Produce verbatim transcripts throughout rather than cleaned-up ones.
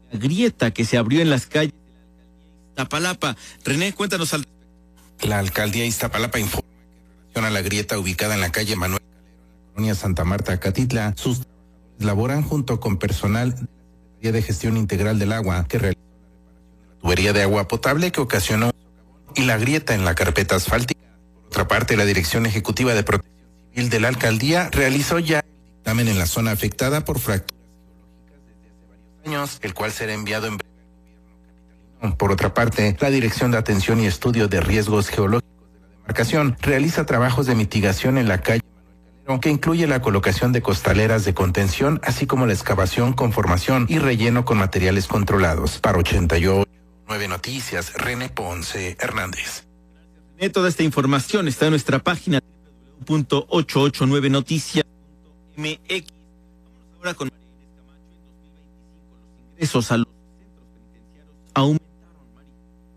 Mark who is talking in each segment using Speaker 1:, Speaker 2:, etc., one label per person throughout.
Speaker 1: la grieta que se abrió en las calles de la alcaldía Iztapalapa. René, cuéntanos al
Speaker 2: La alcaldía Iztapalapa informa que en relación a la grieta ubicada en la calle Manuel Calero, en la colonia Santa Marta, Acatitla, sus trabajadores laboran junto con personal de la Secretaría de Gestión Integral del Agua, que realizó la reparación de la tubería de agua potable que ocasionó un socavón y la grieta en la carpeta asfáltica. Por otra parte, la Dirección Ejecutiva de Protección Civil de la alcaldía realizó ya el dictamen en la zona afectada por fracturas geológicas desde hace varios años, el cual será enviado en breve al gobierno capitalino. Por otra parte, la Dirección de Atención y Estudio de Riesgos Geológicos de la demarcación realiza trabajos de mitigación en la calle Manuel Calero, que incluye la colocación de costaleras de contención, así como la excavación, conformación y relleno con materiales controlados. Para ochenta y ocho punto nueve Noticias, René Ponce Hernández.
Speaker 1: Toda esta información está en nuestra página doble u doble u doble u punto ochocientos ochenta y nueve noticias punto m x. Vámonos ahora con María Inés Camacho. En dos mil veinticinco los ingresos a los centros penitenciarios aumentaron, María.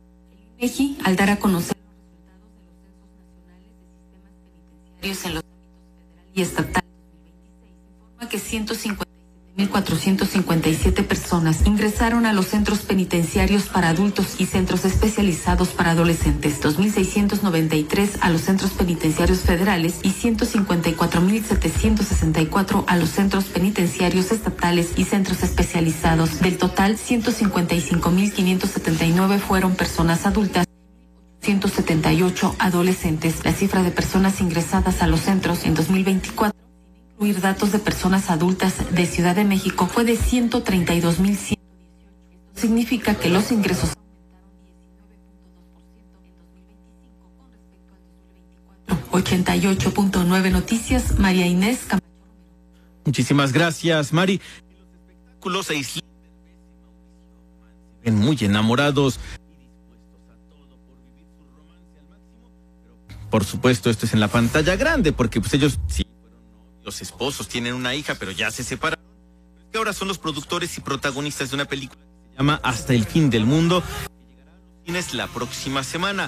Speaker 3: El INEGI, al dar a conocer los resultados de los censos nacionales de sistemas penitenciarios en los ámbitos federal y estatal dos mil veintiséis, informa que ciento cincuenta y siete mil cuatrocientos cincuenta y siete personas ingresaron a los centros penitenciarios para adultos y centros especializados para adolescentes, dos mil seiscientos noventa y tres a los centros penitenciarios federales y ciento cincuenta y cuatro mil setecientos sesenta y cuatro a los centros penitenciarios estatales y centros especializados. Del total, ciento cincuenta y cinco mil quinientos setenta y nueve fueron personas adultas, ciento setenta y ocho adolescentes. La cifra de personas ingresadas a los centros en dos mil veinticuatro, sin incluir datos de personas adultas de Ciudad de México, fue de ciento treinta y dos mil ciento dieciocho. Esto significa que los ingresos aumentaron diecinueve punto dos por ciento en dos mil veinticinco con respecto al dos mil veinticuatro. ochenta y ocho punto nueve Noticias, María Inés Camacho.
Speaker 1: Muchísimas gracias, Mari. En los espectáculos, Aislinn Derbez y Mauricio Román se ven muy enamorados y dispuestos a todo por vivir su romance al máximo. Pero, por supuesto, esto es en la pantalla grande, porque pues ellos sí fueron novios, esposos, tienen una hija, pero ya se separaron. Pero es que ahora son los productores y protagonistas de una película que se llama Hasta el fin del mundo, que llegará a los cines la próxima semana.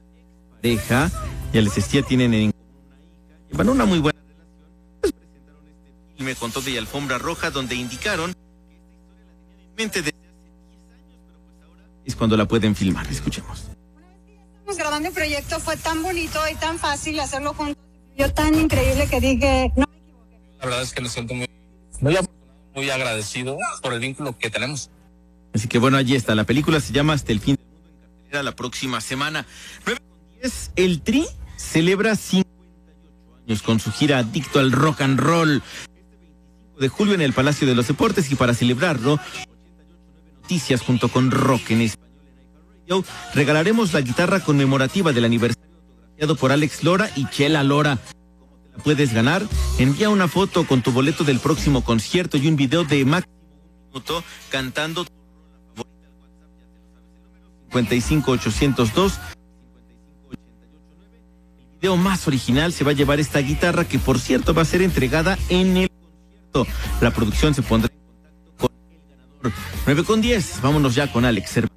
Speaker 1: La expareja, ya les decía, tienen en común una hija, llevan una muy buena relación, pues presentaron este filme con todo y alfombra roja, donde indicaron que esta historia la tenían en mente desde hace diez años, pero pues ahora es cuando la pueden filmar. Escuchemos.
Speaker 4: Una vez que ya estamos grabando el proyecto, fue tan bonito y tan fácil hacerlo juntos. Yo tan increíble que dije, no me equivoqué.
Speaker 5: La verdad es que me siento muy, muy afortunado, muy agradecido por el vínculo que tenemos.
Speaker 1: Así que bueno, allí está. La película se llama Hasta el fin del mundo, en cartelera la próxima semana. nueve con diez, el Tri celebra cincuenta y ocho años con su gira Adicto al Rock and Roll. Este veinticinco de julio en el Palacio de los Deportes, y para celebrarlo, ochenta y ocho punto nueve Noticias junto con Rock en Español en iHeartRadio regalaremos la guitarra conmemorativa del aniversario autografiado por Alex Lora y Chela Lora. ¿Cómo te la puedes ganar? Envía una foto con tu boleto del próximo concierto y un video de máximo un minuto cantando tu rola favorita al WhatsApp, ya te lo sabes, el número cincuenta y cinco ochocientos dos cincuenta y cinco ochenta y ocho nueve. El video más original se va a llevar esta guitarra, que por cierto va a ser entregada en el concierto. La producción se pondrá en contacto con el ganador. nueve con diez, vámonos ya con Alex Cervantes.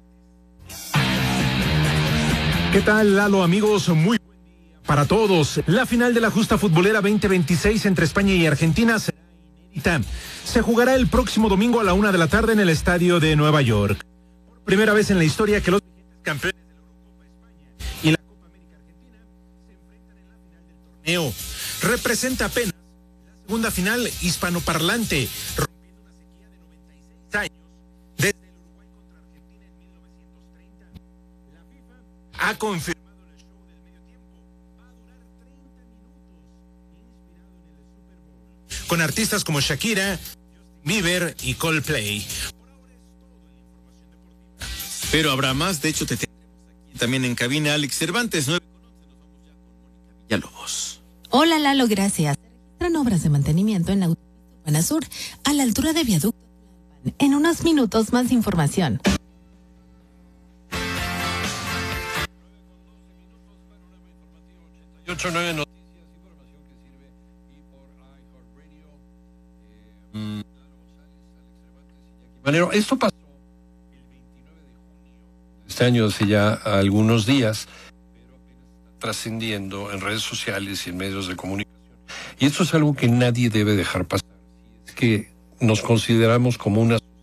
Speaker 6: ¿Qué tal, Lalo, amigos? Muy buen día para todos. La final de la justa futbolera veinte veintiséis entre España y Argentina será inédita. Se jugará el próximo domingo a la una de la tarde en el estadio de Nueva York. Por primera vez en la historia que los vigentes campeones de la Eurocopa España y la Copa América Argentina se enfrentan en la final del torneo. Representa apenas la segunda final hispanoparlante, rompiendo una sequía de noventa y seis años desde el Uruguay contra Argentina en mil novecientos treinta. La FIFA ha confirmado el show del medio tiempo. Va a durar treinta minutos, inspirado en el Super Bowl, con artistas como Shakira, Justin Bieber y Coldplay. Por ahora es todo en la información deportiva.
Speaker 1: Pero habrá más. De hecho, te tendremos aquí también en cabina, Alex Cervantes. nueve con once, nos vamos ya con Mónica Villalobos.
Speaker 7: Hola, Lalo, gracias. Se registran obras de mantenimiento en la autopista Urbana Sur, a la altura de Viaducto Tlalpan. En unos minutos, más información.
Speaker 5: ochenta y ocho punto nueve Noticias, información que sirve y por iHeartRadio. Eh, mm. Lalo González, Alex Cervantes, Iñaki Manero. Esto pasó el veintinueve de junio de este año, hace ya algunos días, pero apenas está trascendiendo en redes sociales y en medios de comunicación. Y esto es algo que nadie debe dejar pasar. Si es que nos consideramos como una